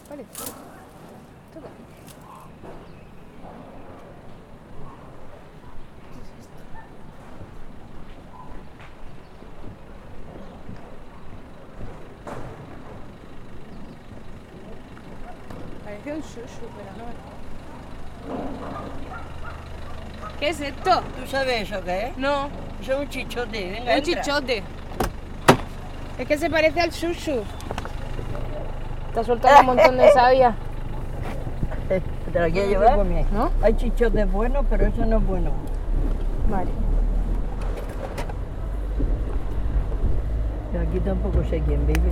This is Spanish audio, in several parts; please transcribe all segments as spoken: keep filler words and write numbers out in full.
Vale. Toca. Parece un sushi, pero no. ¿Qué es esto? ¿Tú sabes eso qué es? No. Eso es un chichote, venga, Un entra. chichote. Es que se parece al sushi. Te ha soltado un montón de savia. ¿Te la quieres llevar? ¿No? Hay chichotes buenos, pero eso no es bueno. Vale. Y aquí tampoco sé quién vive.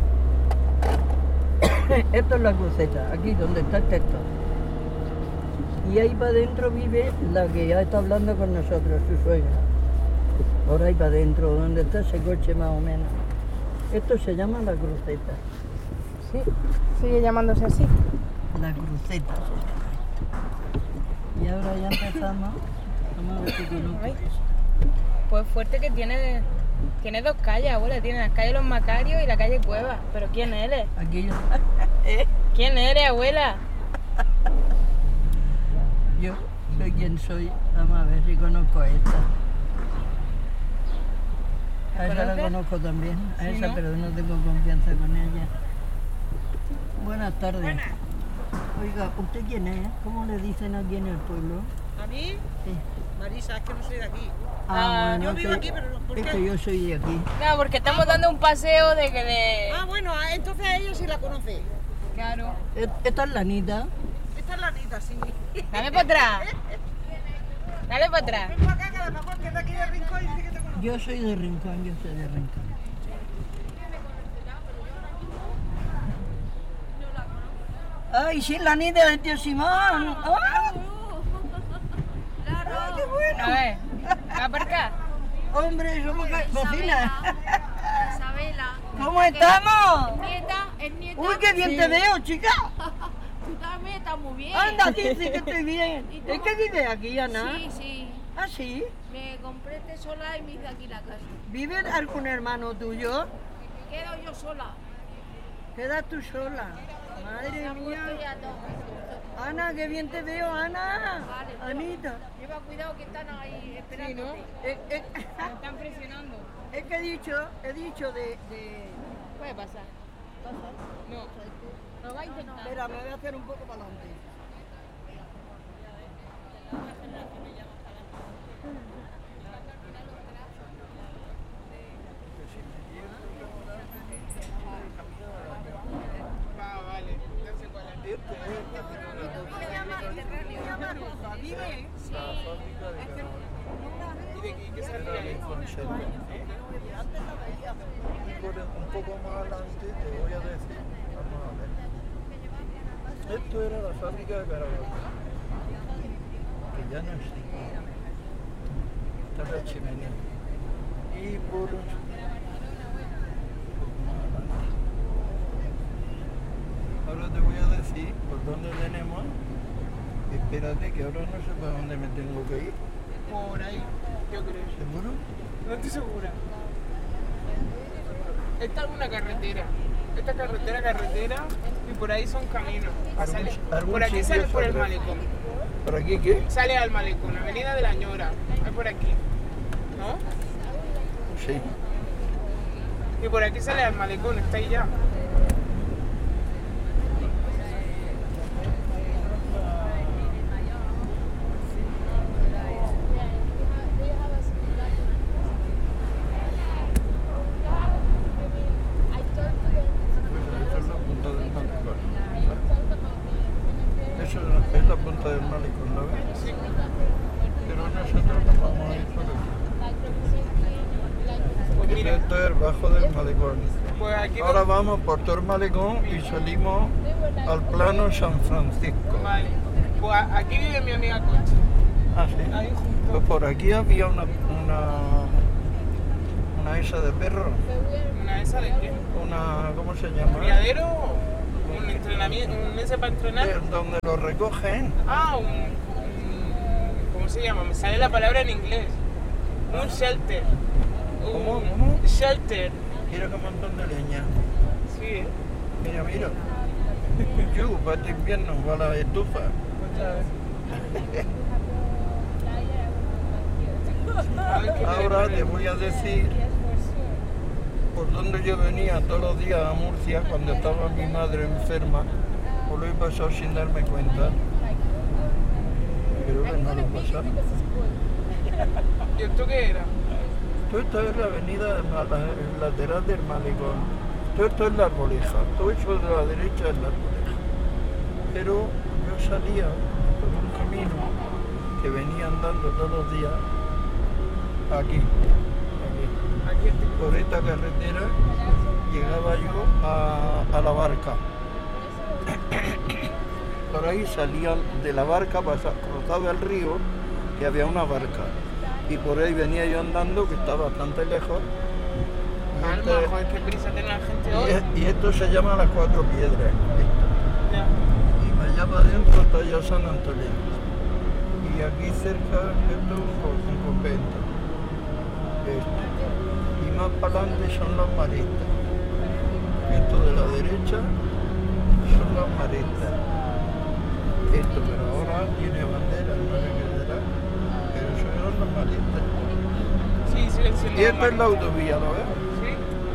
Esto es la cruceta, aquí donde está el texto. Y ahí para adentro vive la que ya está hablando con nosotros, su suegra. Por ahí para adentro, donde está ese coche más o menos. Esto se llama la cruceta. Sí, sigue llamándose así. La cruceta se llama. Y ahora ya empezamos. Vamos a ver si conozco. Pues fuerte que tiene, tiene dos calles, abuela. Tiene la calle Los Macarios y la calle Cueva. ¿Pero quién eres? Aquí yo. ¿Eh? ¿Quién eres, abuela? Yo soy quien soy. Vamos a ver si conozco a esta. A esa la conozco también. A ¿Sí, esa, no? pero no tengo confianza con ella. Buenas tardes. Buenas. Oiga, ¿usted quién es? ¿Cómo le dicen aquí en el pueblo? ¿A mí? Sí. Marisa, es que no soy de aquí. Ah, yo es vivo que- aquí, pero ¿por es qué? que yo soy de aquí. No, porque estamos dando un paseo de que de... Ah, bueno, ah, entonces a ella sí la conoce. Claro. E- Esta es la Anita. Esta es la Anita, sí. Dale para atrás. Dale para atrás. Ven para acá, que a lo mejor que es de aquí de Rincón y dice que te conoce. Yo soy de Rincón, yo soy de Rincón. ¡Ay, sí, la Anita del tío Simón! ¡Ah! ¡Ah, qué bueno! A ver, va para acá. ¡Hombre, somos ca- vecinas! Isabela. ¿Cómo estamos? Nieta, es nieta. ¡Uy, qué bien te veo, chica! Tú también estás muy bien. Anda, sí, sí que estoy bien. ¿Y tú? ¿Es que vive aquí, Ana? Sí, sí. ¿Ah, sí? Me compré este sola y me hice aquí la casa. ¿Vive algún hermano tuyo? Me quedo yo sola. Quedas tú sola. Madre Se han puesto mía. ya todos. Ana, qué bien te veo, Ana. Vale, Anita. Lleva cuidado que están ahí esperando. Eh, eh, Me están presionando. es que he dicho, he dicho de... de... Puede pasar. No. Lo va a intentar. Espera, me voy a hacer un poco para adelante. Va, vale, ya sé cuál es. ¿Vive? Sí. ¿Y de qué, qué salía ahí? Antes la veía. Un poco más adelante te voy a decir, vamos a ver. Esto era la fábrica de carabatos, que ya no existe. Esta es la chimenea. Y por un poco más adelante. Ahora te voy a decir por dónde tenemos. Espérate que ahora no sé para dónde me tengo que ir. Por ahí, yo creo. ¿Seguro? No estoy segura. Esta es una carretera. Esta carretera, carretera, y por ahí son caminos. Pa' Algún- salir. algún Por aquí sitio sale por el saldrá. malecón. ¿Por aquí qué? Sale al malecón, Avenida de la Ñora. Es por aquí. ¿No? Sí. Y por aquí sale al malecón, está ahí ya. Eso es la punta del malecón. Eso es la punta del malecón, ¿lo ves? Sí. Pero nosotros nos vamos a ir por aquí. Pues Porque mira, esto es bajo del malecón. pues aquí Ahora vamos por todo el malecón y salimos al plano San Francisco. Vale. Pues a- aquí vive mi amiga Concha. Ah, sí. Ahí junto. Pues por aquí había una, una, una esa de perro, Una de esas de qué? una, ¿cómo se llama? ¿Criadero? ¿Un entrenamiento? ¿Un ese para entrenar? Eh, Donde lo recogen. Ah, un, un- ¿cómo se llama? Me sale la palabra en inglés. Un shelter. Un ¿Cómo? ¿Cómo? Shelter. Mira qué montón de leña. Sí. Mira, mira. Yo, para este invierno, para la estufa. Ahora te voy a decir por dónde yo venía todos los días a Murcia cuando estaba mi madre enferma. Pues lo he pasado sin darme cuenta. Creo que no lo he pasado. ¿Y esto qué era? Todo esto es la avenida de Mala- el lateral del malecón. Todo esto es la arboleja. Todo eso de la derecha es la arboleja. Pero yo salía por un camino que venía andando todos los días aquí. aquí. Aquí este. Por esta carretera llegaba yo a, a la barca. Por ahí salía de la barca, pasaba, cruzaba el río, que había una barca. Y por ahí venía yo andando, que está bastante lejos. Y, Calma, este- joder, qué prisa tiene la gente y hoy. es- y esto se llama Las Cuatro Piedras. Ya. Y allá para adentro está ya San Antonio. Y aquí cerca esto es un co- un convento. Esto. Y más para adelante son los maristas. Esto de la derecha son los maristas. Esto, pero ahora tiene bandera, no sé qué será. Pero eso son los maristas. Sí, siguen siendo. Y esta es la maristas. autovía, ¿lo ves? Sí.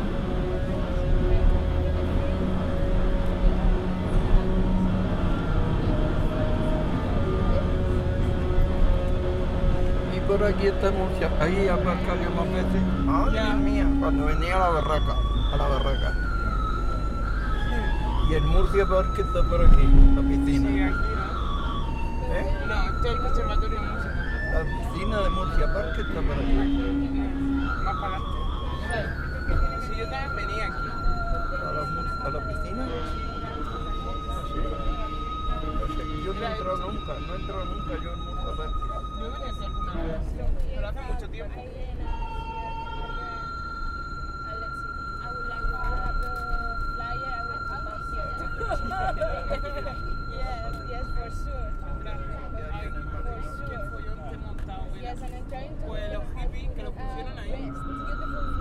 Y por aquí está Murcia. Ahí aparca yo más veces. ¡Ay, Ya. Dios mía! Cuando venía a la barraca. A la barraca. Y el Murcia Park está por aquí, la Sí, piscina. aquí no. ¿Eh? No, este es el conservatorio de música. La piscina de Murcia Park está por aquí. Más para adelante. Sí, yo también venía aquí. ¿A la, Mur- a la piscina? Ah, sí. No sé, yo no he entrado nunca, no he entrado nunca yo en Murcia Park. Yo venía aquí alguna vez, pero hace mucho tiempo. Yes, yes, for sure. Ay, qué follón te he montado, ¿verdad? Yes, and I'm trying to. Pues los hippies que lo pusieron ahí. It's beautiful